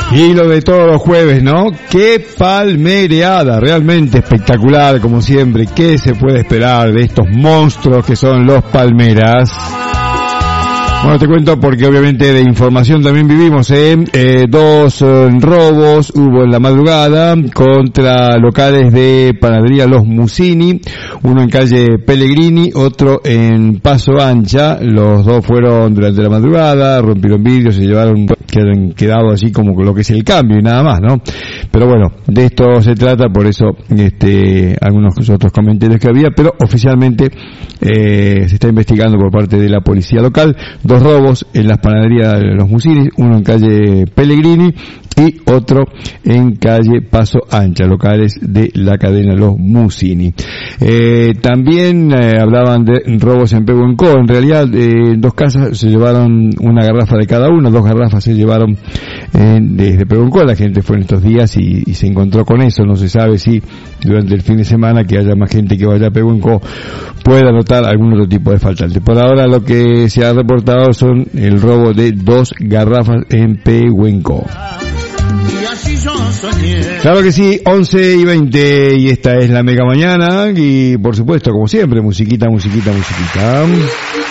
Y lo de todos los jueves, ¿no? ¡Qué palmereada! Realmente espectacular, como siempre. ¿Qué se puede esperar de estos monstruos que son los Palmeras? Bueno, te cuento porque obviamente de información también vivimos, dos robos hubo en la madrugada contra locales de panadería Los Musini, uno en calle Pellegrini, otro en Paso Ancha. Los dos fueron durante la madrugada, rompieron vidrios, se llevaron, han quedado así como lo que es el cambio y nada más, ¿no? Pero bueno, de esto se trata, por eso algunos otros comentarios que había, pero oficialmente se está investigando por parte de la policía local. Dos robos en las panaderías de Los Musini, uno en calle Pellegrini y otro en calle Paso Ancha, locales de la cadena Los Musini. También hablaban de robos en Pehuenco. En realidad, dos casas se llevaron una garrafa de cada uno, dos garrafas se llevaron desde Pehuenco. La gente fue en estos días y se encontró con eso. No se sabe si durante el fin de semana que haya más gente que vaya a Pehuenco pueda notar algún otro tipo de faltante. Por ahora lo que se ha reportado son el robo de dos garrafas en Pehuenco. Claro que sí, 11:20 y esta es la Mega Mañana y por supuesto, como siempre, musiquita.